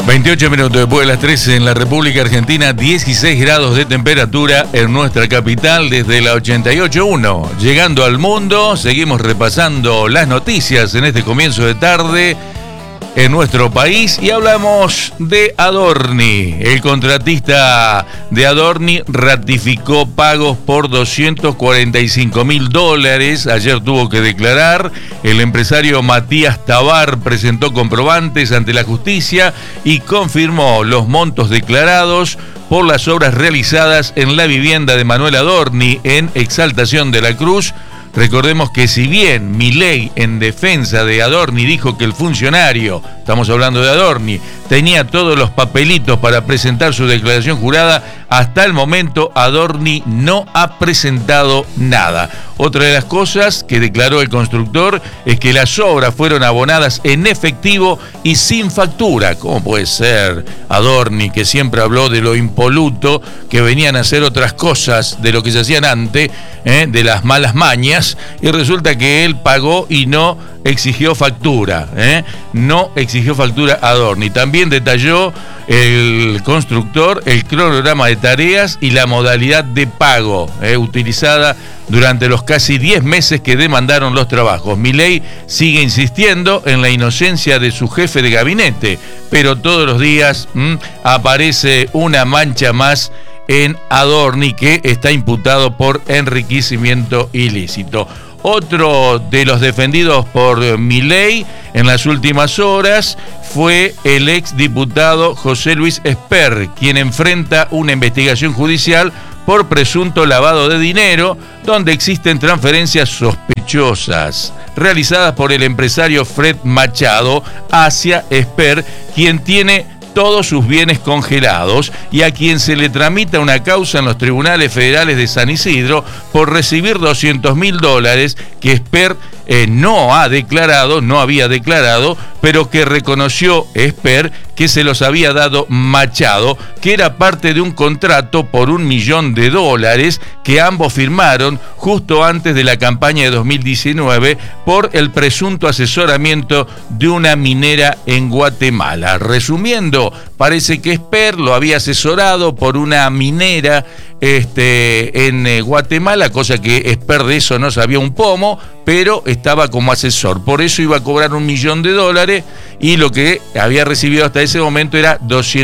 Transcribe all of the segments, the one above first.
28 minutos después de las 13 en la República Argentina, 16 grados de temperatura en nuestra capital desde la 88.1. Llegando al mundo, seguimos repasando las noticias en este comienzo de tarde en nuestro país y hablamos de Adorni. El contratista de Adorni ratificó pagos por $245.000. Ayer tuvo que declarar. El empresario Matías Tabar presentó comprobantes ante la justicia y confirmó los montos declarados por las obras realizadas en la vivienda de Manuel Adorni en Exaltación de la Cruz. Recordemos que si bien Milei en defensa de Adorni dijo que el funcionario, estamos hablando de Adorni, tenía todos los papelitos para presentar su declaración jurada, hasta el momento Adorni no ha presentado nada. Otra de las cosas que declaró el constructor es que las obras fueron abonadas en efectivo y sin factura. ¿Cómo puede ser Adorni, que siempre habló de lo impoluto, que venían a hacer otras cosas de lo que se hacían antes, de las malas mañas, y resulta que él pagó y no exigió factura, no exigió factura Adorni? También detalló el constructor el cronograma de tareas y la modalidad de pago utilizada durante los casi 10 meses que demandaron los trabajos. Milei sigue insistiendo en la inocencia de su jefe de gabinete, pero todos los días aparece una mancha más en Adorni, que está imputado por enriquecimiento ilícito. Otro de los defendidos por Milei en las últimas horas fue el exdiputado José Luis Esper, quien enfrenta una investigación judicial por presunto lavado de dinero, donde existen transferencias sospechosas realizadas por el empresario Fred Machado hacia Esper, quien tiene todos sus bienes congelados y a quien se le tramita una causa en los tribunales federales de San Isidro por recibir $200.000 que Esper no había declarado, pero que reconoció Esper que se los había dado Machado, que era parte de un contrato por $1 millón que ambos firmaron justo antes de la campaña de 2019 por el presunto asesoramiento de una minera en Guatemala. Resumiendo, parece que Esper lo había asesorado por una minera en Guatemala, cosa que Esper de eso no sabía un pomo, pero estaba como asesor. Por eso iba a cobrar $1 millón y lo que había recibido hasta ese momento era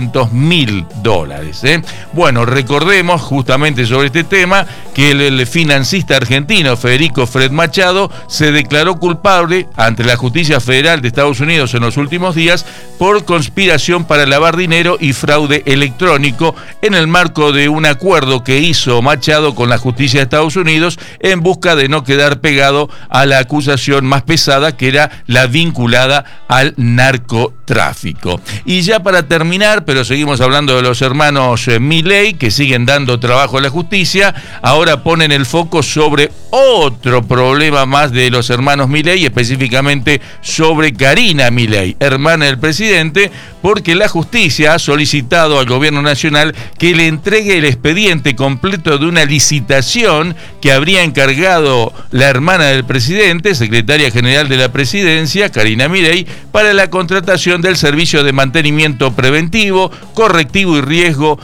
$200.000. Bueno, recordemos justamente sobre este tema que el financista argentino Federico Fred Machado se declaró culpable ante la Justicia Federal de Estados Unidos en los últimos días por conspiración para lavar dinero y fraude electrónico en el marco de un acuerdo que hizo Machado con la justicia de Estados Unidos en busca de no quedar pegado a la acusación más pesada, que era la vinculada al narcotráfico. Y ya para terminar, pero seguimos hablando de los hermanos Milei, que siguen dando trabajo a la justicia, ahora ponen el foco sobre otro problema más de los hermanos Milei, específicamente sobre Karina Milei, hermana del presidente, porque la justicia ha solicitado al gobierno nacional que le entregue el expediente completo de una licitación que habría encargado la hermana del presidente, secretaria general de la presidencia, Karina Milei, para la contratación del servicio de mantenimiento preventivo, correctivo y riego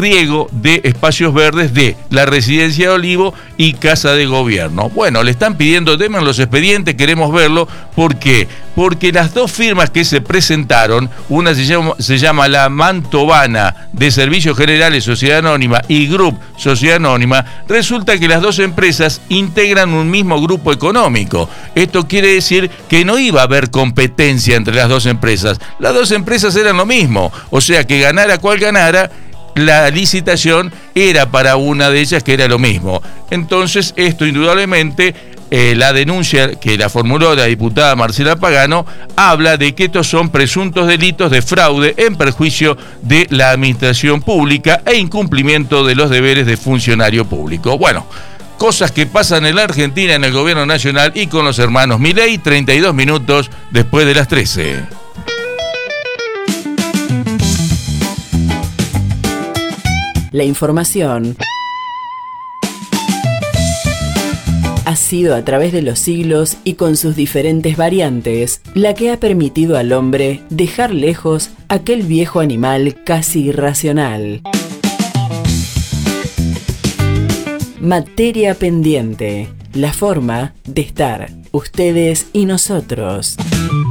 de espacios verdes de la Residencia de Olivo y Casa de Gobierno. Bueno, le están pidiendo, denme los expedientes, queremos verlo. ¿Por qué? Porque las dos firmas que se presentaron, una se llama La Mantovana de Servicios Generales Sociedad Anónima y Group Sociedad Anónima, resulta que las dos empresas integran un mismo grupo económico. Esto quiere decir que no iba a haber competencia entre las dos empresas. Las dos empresas eran lo mismo, o sea que ganara cual ganara, la licitación era para una de ellas, que era lo mismo. Entonces, esto indudablemente, la denuncia que la formuló la diputada Marcela Pagano habla de que estos son presuntos delitos de fraude en perjuicio de la administración pública e incumplimiento de los deberes de funcionario público. Bueno, cosas que pasan en la Argentina, en el gobierno nacional y con los hermanos Milei, 32 minutos después de las 13. La información ha sido a través de los siglos y con sus diferentes variantes la que ha permitido al hombre dejar lejos aquel viejo animal casi irracional. Materia pendiente, la forma de estar, ustedes y nosotros.